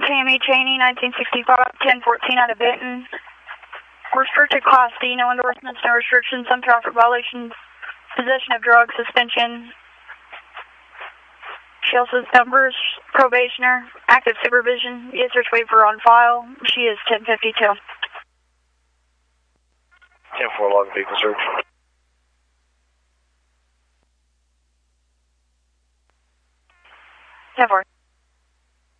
Tammy Cheney, 1965, 1014 out of Benton. Restricted Class D, no endorsements, no restrictions, some traffic violations, possession of drugs, suspension. She also numbers, probationer, active supervision, yes, search waiver on file. She is 1052. 10-4 log vehicle search. 10-4.